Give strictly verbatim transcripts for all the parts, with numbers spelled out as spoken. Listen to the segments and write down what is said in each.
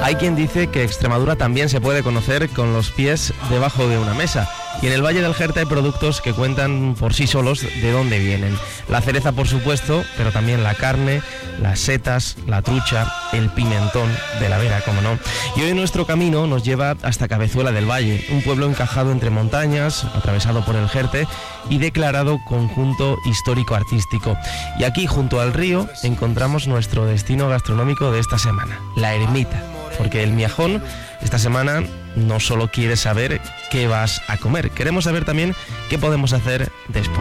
Hay quien dice que Extremadura también se puede conocer con los pies debajo de una mesa. Y en el Valle del Jerte hay productos que cuentan por sí solos de dónde vienen. La cereza, por supuesto, pero también la carne, las setas, la trucha, el pimentón de la Vera, como no. Y hoy nuestro camino nos lleva hasta Cabezuela del Valle, un pueblo encajado entre montañas, atravesado por el Jerte y declarado conjunto histórico-artístico. Y aquí, junto al río, encontramos nuestro destino gastronómico de esta semana, la Ermita. Porque el Miajón esta semana no solo quiere saber qué vas a comer, queremos saber también qué podemos hacer después.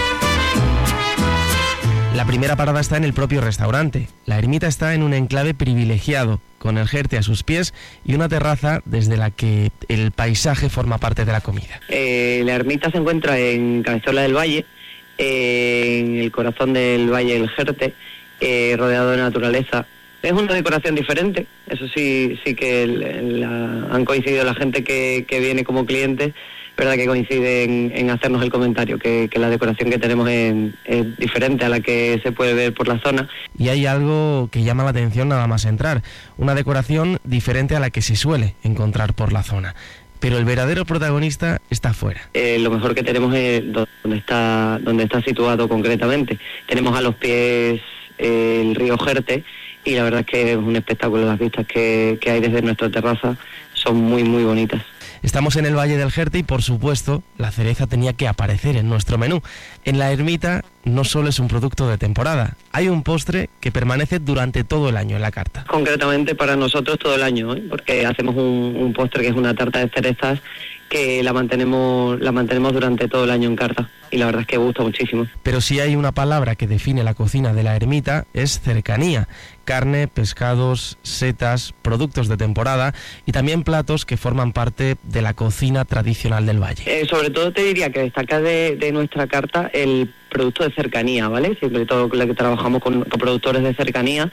La primera parada está en el propio restaurante. La Ermita está en un enclave privilegiado, con el Jerte a sus pies y una terraza desde la que el paisaje forma parte de la comida. Eh, la Ermita se encuentra en Cabezuela del Valle, eh, en el corazón del Valle del Jerte, eh, rodeado de naturaleza. Es una decoración diferente, eso sí sí que la, han coincidido la gente que, que viene como cliente, verdad que coincide en, en hacernos el comentario, que, que la decoración que tenemos es, es diferente a la que se puede ver por la zona. Y hay algo que llama la atención nada más entrar, una decoración diferente a la que se suele encontrar por la zona. Pero el verdadero protagonista está afuera. Eh, lo mejor que tenemos es donde está, donde está situado concretamente. Tenemos a los pies eh, el río Jerte, y la verdad es que es un espectáculo. Las vistas que, que hay desde nuestra terraza son muy muy bonitas. Estamos en el Valle del Jerte y, por supuesto, la cereza tenía que aparecer en nuestro menú. En la Ermita no solo es un producto de temporada, hay un postre que permanece durante todo el año en la carta. Concretamente para nosotros todo el año, ¿eh? Porque hacemos un, un postre que es una tarta de cerezas que la mantenemos la mantenemos durante todo el año en carta, y la verdad es que gusta muchísimo. Pero si hay una palabra que define la cocina de la Ermita es cercanía. Carne, pescados, setas, productos de temporada y también platos que forman parte de la cocina tradicional del valle. Eh, sobre todo te diría que destaca de, de nuestra carta el producto de cercanía, ¿vale? Siempre todo lo que trabajamos con, con productores de cercanía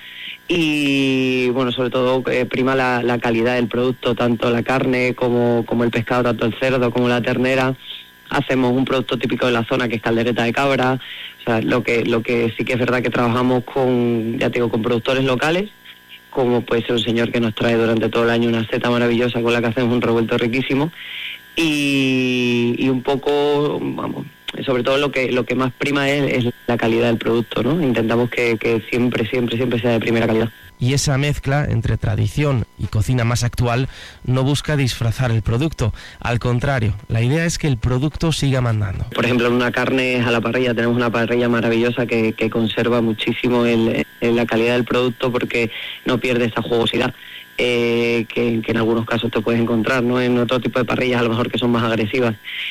y, bueno, sobre todo eh, prima la, la calidad del producto, tanto la carne como, como el pescado, tanto el cerdo como la ternera. Hacemos un producto típico de la zona que es caldereta de cabra. O sea, lo que lo que sí que es verdad que trabajamos con, ya te digo, con productores locales, como puede ser un señor que nos trae durante todo el año una seta maravillosa con la que hacemos un revuelto riquísimo, y, y un poco, vamos, sobre todo lo que lo que más prima es, es la calidad del producto, ¿no? Intentamos que, que siempre, siempre, siempre sea de primera calidad. Y esa mezcla entre tradición y cocina más actual no busca disfrazar el producto. Al contrario, la idea es que el producto siga mandando. Por ejemplo, en una carne a la parrilla tenemos una parrilla maravillosa que, que conserva muchísimo el, el, la calidad del producto, porque no pierde esa jugosidad eh, que, que en algunos casos te puedes encontrar, ¿no? En otro tipo de parrillas a lo mejor que son más agresivas.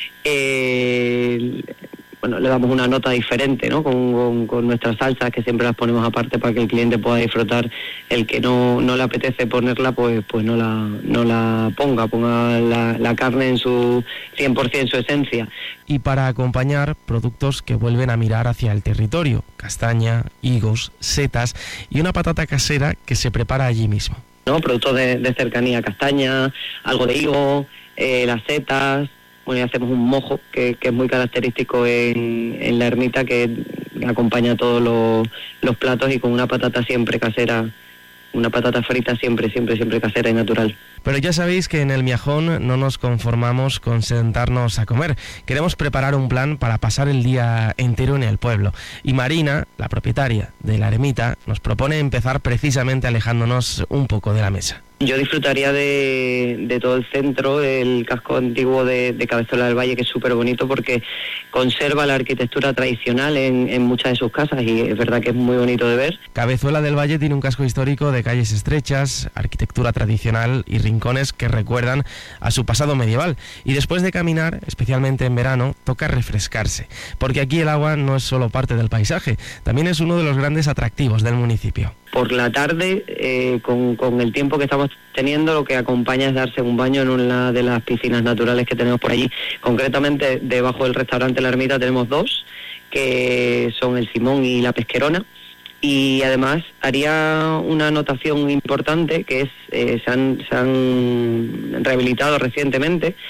Eh, Bueno, le damos una nota diferente, ¿no? Con, con, con nuestras salsas, que siempre las ponemos aparte para que el cliente pueda disfrutar. El que no, no le apetece ponerla, pues pues no la no la ponga, ponga la, la carne en su cien por ciento en su esencia. Y para acompañar, productos que vuelven a mirar hacia el territorio: castaña, higos, setas y una patata casera que se prepara allí mismo. ¿No? Productos de, de cercanía, castaña, algo de higo, eh, las setas. Bueno, y hacemos un mojo que, que es muy característico en, en la Ermita, que acompaña todos los, los platos, y con una patata siempre casera, una patata frita siempre, siempre, siempre casera y natural. Pero ya sabéis que en el Miajón no nos conformamos con sentarnos a comer. Queremos preparar un plan para pasar el día entero en el pueblo. Y Marina, la propietaria de la Ermita, nos propone empezar precisamente alejándonos un poco de la mesa. Yo disfrutaría de, de todo el centro, el casco antiguo de, de Cabezuela del Valle, que es súper bonito porque conserva la arquitectura tradicional en, en muchas de sus casas, y es verdad que es muy bonito de ver. Cabezuela del Valle tiene un casco histórico de calles estrechas, arquitectura tradicional y rincones que recuerdan a su pasado medieval. Y después de caminar, especialmente en verano, toca refrescarse, porque aquí el agua no es solo parte del paisaje, también es uno de los grandes atractivos del municipio. Por la tarde, eh, con, con el tiempo que estamos teniendo, lo que acompaña es darse un baño en una de las piscinas naturales que tenemos por allí. Concretamente, debajo del restaurante La Ermita tenemos dos, que son el Simón y la Pesquerona. Y además haría una anotación importante, que es, eh, se, han, se han rehabilitado recientemente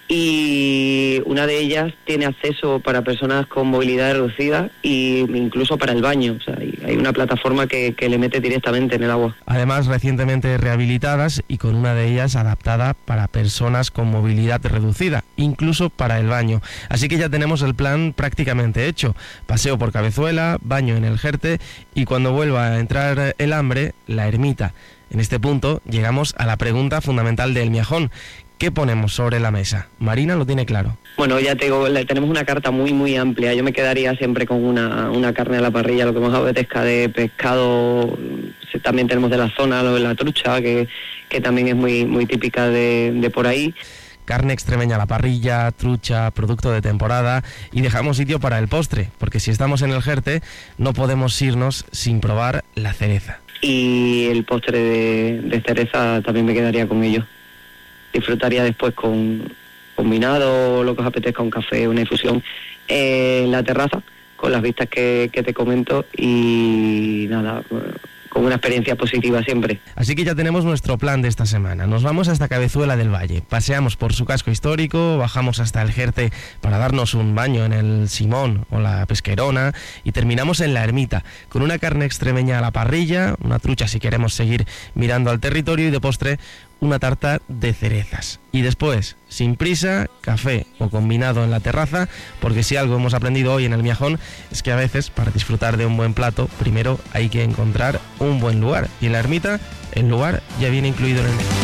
y una de ellas tiene acceso para personas con movilidad reducida e incluso para el baño. O sea, hay una plataforma que, que le mete directamente en el agua. Además, recientemente rehabilitadas y con una de ellas adaptada para personas con movilidad reducida, incluso para el baño. Así que ya tenemos el plan prácticamente hecho. Paseo por Cabezuela, baño en el Jerte y cuando vuelva a entrar el hambre, la ermita. En este punto llegamos a la pregunta fundamental del Miajón. ¿Qué ponemos sobre la mesa? Marina lo tiene claro. Bueno, ya te digo, tenemos una carta muy, muy amplia. Yo me quedaría siempre con una, una carne a la parrilla, lo que más apetezca de pescado. También tenemos de la zona, lo de la trucha, que, que también es muy, muy típica de, de por ahí. Carne extremeña a la parrilla, trucha, producto de temporada, y dejamos sitio para el postre, porque si estamos en el Jerte no podemos irnos sin probar la cereza. Y el postre de, de cereza también me quedaría con ello. Disfrutaría después con combinado, lo que os apetezca, un café, una infusión, eh, en la terraza, con las vistas que, que te comento y nada, con una experiencia positiva siempre. Así que ya tenemos nuestro plan de esta semana. Nos vamos hasta Cabezuela del Valle, paseamos por su casco histórico, bajamos hasta el Jerte para darnos un baño en el Simón o la Pesquerona y terminamos en la ermita, con una carne extremeña a la parrilla, una trucha si queremos seguir mirando al territorio y de postre una tarta de cerezas. Y después, sin prisa, café o combinado en la terraza, porque si algo hemos aprendido hoy en el Miajón es que a veces para disfrutar de un buen plato, primero hay que encontrar un buen lugar. Y en la ermita, el lugar ya viene incluido en el menú.